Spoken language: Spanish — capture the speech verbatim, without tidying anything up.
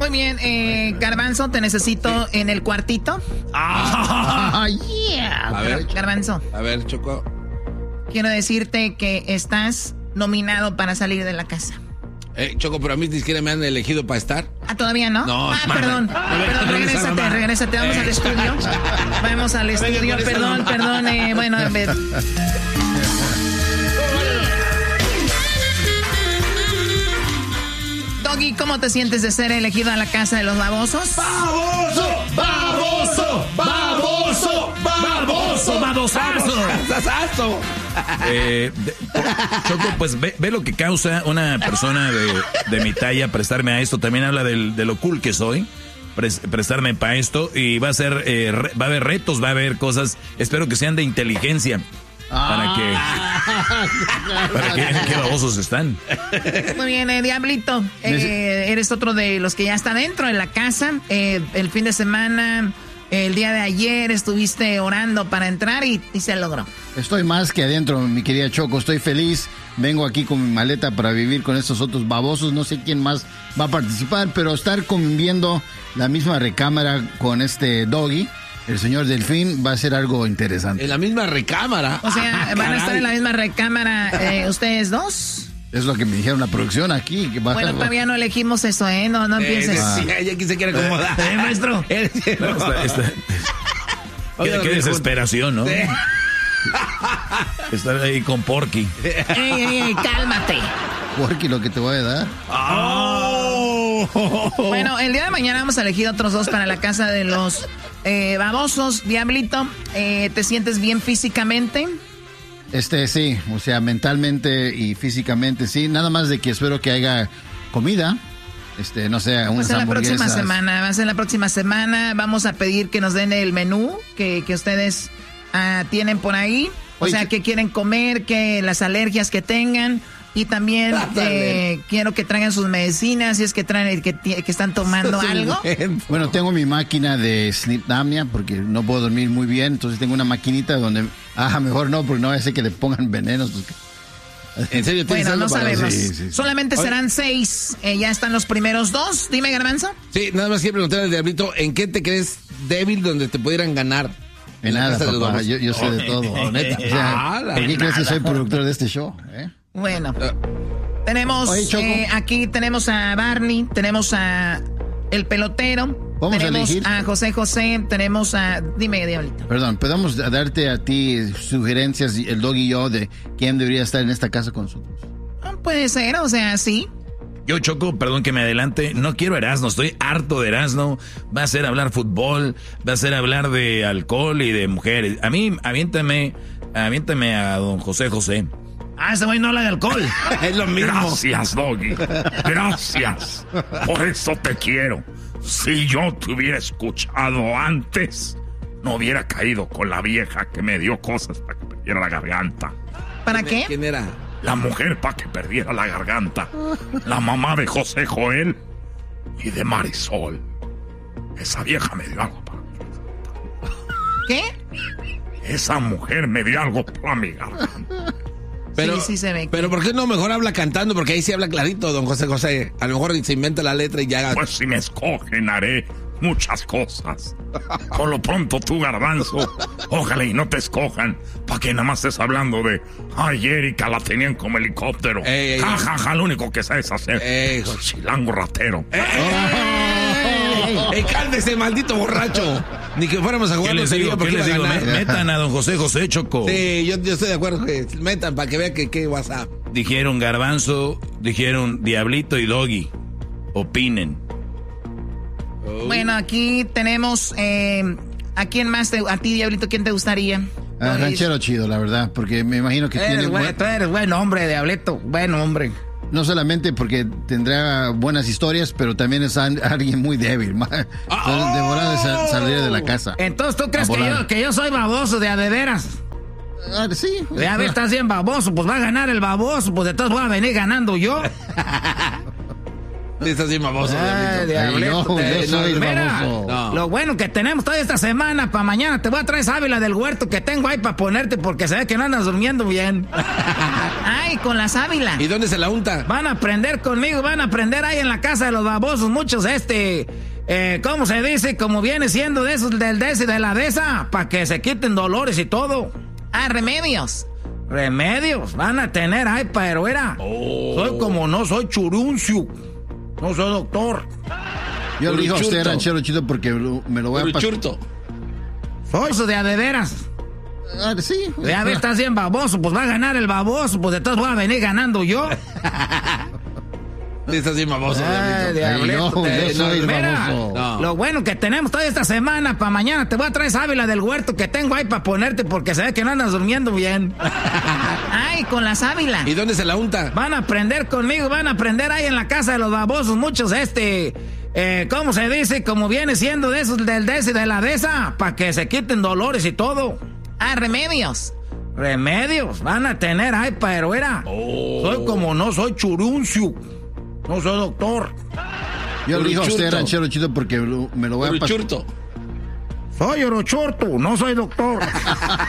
Muy bien, eh, Garbanzo, te necesito en el cuartito. ¡Ah! Yeah. A ver, Garbanzo. A ver, Choco. Quiero decirte que estás nominado para salir de la casa. Eh, Choco, pero a mí ni siquiera me han elegido para estar. Ah, ¿todavía no? No, ah, mamá. perdón. Perdón, regrésate, regrésate. Vamos al estudio. Vamos al estudio. Perdón, perdón. Eh, bueno, a ver. Doggy, ¿cómo te sientes de ser elegido a la casa de los babosos? ¡Baboso! ¡Baboso! ¡Baboso! ¡Baboso! ¡Babosazo! Eh, de, Choco, pues ve, ve lo que causa una persona de, de mi talla prestarme a esto. También habla del, de lo cool que soy. Pres, prestarme para esto. Y va a ser, eh, re, va a haber retos, va a haber cosas. Espero que sean de inteligencia. Para que, para que vean qué babosos están. Muy bien, eh, Diablito. Eh, eres otro de los que ya está dentro de la casa. Eh, el fin de semana, el día de ayer, estuviste orando para entrar y, y se logró. Estoy más que adentro, mi querida Choco. Estoy feliz. Vengo aquí con mi maleta para vivir con estos otros babosos. No sé quién más va a participar, pero estar conviviendo la misma recámara con este Doggy, el señor Delfín, va a ser algo interesante. En la misma recámara. O sea, ah, van a estar en la misma recámara eh, ustedes dos. Es lo que me dijeron la producción aquí. Que va bueno, a... todavía no elegimos eso, ¿eh? No, no empieces. Eh, sí, ella aquí se quiere acomodar. ¿Eh, maestro? No, está, está, qué, qué desesperación, ¿no? Sí. Estar ahí con Porky. ¡Ey, ey, ey! ¡Cálmate! Porky, lo que te voy a dar. Oh. Bueno, el día de mañana vamos a elegir otros dos para la casa de los eh, babosos. Diablito, eh, ¿te sientes bien físicamente? Este, sí, o sea, mentalmente y físicamente, sí. Nada más de que espero que haya comida. Este, no sé, unas pues en la hamburguesas. próxima semana, va a ser la próxima semana. Vamos a pedir que nos den el menú que, que ustedes uh, tienen por ahí. O Oye, sea, que quieren comer, que las alergias que tengan. Y también eh, quiero que traigan sus medicinas, si es que traen que, que están tomando algo. Bueno, tengo mi máquina de sleep apnea porque no puedo dormir muy bien, entonces tengo una maquinita donde, ah, mejor no, porque no vaya a ser que le pongan venenos. Porque... ¿En serio? Bueno, no para... sabemos. Sí, sí, sí. Solamente Oye. serán seis, eh, ya están los primeros dos. Dime, Garbanzo. Sí, nada más quiero preguntarle al Diablito, ¿en qué te crees débil donde te pudieran ganar? En nada, papá, yo, yo sé de todo, neta. O sea, ¿por qué crees que soy productor de este show? ¿Eh? Bueno, tenemos Oye, eh, aquí tenemos a Barney, tenemos a el pelotero, Vamos tenemos a, elegir. a José José, tenemos a... Dime, Diablito. Perdón, podemos darte a ti sugerencias, el Dog y yo, de quién debería estar en esta casa con nosotros. Puede ser, o sea, sí. Yo, Choco, perdón que me adelante, no quiero Erasmo, estoy harto de Erasmo. Va a ser hablar fútbol, va a ser hablar de alcohol y de mujeres. A mí, aviéntame, aviéntame a don José José. Ah, ese güey no habla de alcohol. Es lo mismo. Gracias, Doggy. Gracias. Por eso te quiero. Si yo te hubiera escuchado antes, no hubiera caído con la vieja que me dio cosas para que perdiera la garganta. ¿Para qué? ¿Quién era? La mujer para que perdiera la garganta. La mamá de José Joel y de Marisol. Esa vieja me dio algo para mi garganta. ¿Qué? Esa mujer me dio algo para mi garganta. Pero, sí, sí se ve. Pero ¿por qué no mejor habla cantando? Porque ahí sí habla clarito, don José José. A lo mejor se inventa la letra y ya... Pues si me escogen haré muchas cosas. Por lo pronto tú, Garbanzo, ojalá y no te escojan, para que nada más estés hablando de ay, Erika la tenían como helicóptero. Ey, ey, ja, ja, ja, lo único que sabes hacer. Ey, chilango ratero. ¡Ey, ey, ey, ey, cálmese, maldito borracho! Ni que fuéramos a jugar. ¿Qué les digo? ¿Qué les digo? Metan a don José José, Choco. Sí, yo, yo estoy de acuerdo. Que metan para que vean que qué WhatsApp. Dijeron Garbanzo, dijeron Diablito y Doggy. Opinen. Oh. Bueno, aquí tenemos eh, a quién más, te, a ti, Diablito, ¿quién te gustaría? Ah, ranchero chido, la verdad, porque me imagino que eres tiene... Buen, tú eres buen hombre, Diablito, buen hombre. No solamente porque tendrá buenas historias, pero también es alguien muy débil. Oh. Devorado de sal, salir de la casa. Entonces, ¿tú crees que yo, que yo soy baboso de a de veras? Ah, sí. Ya ves, estás bien baboso, pues va a ganar el baboso, pues entonces voy a venir ganando yo. Estás así baboso, Ay, diablito. diablito, Ay, yo, te- yo soy el Mira, baboso. No. lo bueno que tenemos toda esta semana, para mañana te voy a traer sábila del huerto que tengo ahí para ponerte porque se ve que no andas durmiendo bien. Ay, con la sábila. ¿Y dónde se la unta? Van a aprender conmigo, van a aprender ahí en la casa de los babosos, muchos este, eh, ¿cómo se dice? Como viene siendo de esos del de ese de la de esa, para que se quiten dolores y todo. Ah, remedios. Remedios, van a tener, ay, pero era. Oh. Soy como no soy churuncio, no soy doctor. Yo le digo a usted, Uruchurto. ranchero chido, porque lo- me lo voy a pasar. Churto. Soy su de a de veras. Ah, sí. Ya ves, estás bien baboso, pues va a ganar el baboso, pues entonces voy a venir ganando yo. Estás así baboso, Ay, diablito. diablito, Ay, yo, te- yo soy el Mira, baboso. No. lo bueno que tenemos toda esta semana, para mañana te voy a traer sábila del huerto que tengo ahí para ponerte porque se ve que no andas durmiendo bien. Ay, con la sábila. ¿Y dónde se la unta? Van a aprender conmigo, van a aprender ahí en la casa de los babosos, muchos este, eh, ¿cómo se dice? Como viene siendo de esos del de ese de la de esa, para que se quiten dolores y todo. Ah, remedios. Remedios, van a tener, ay, pero era. Soy como no soy churuncio, no soy doctor. Yo le digo a usted, Uruchurto. ranchero chido, porque lo- me lo voy a pasar. Churto. Soy orochorto, no soy doctor.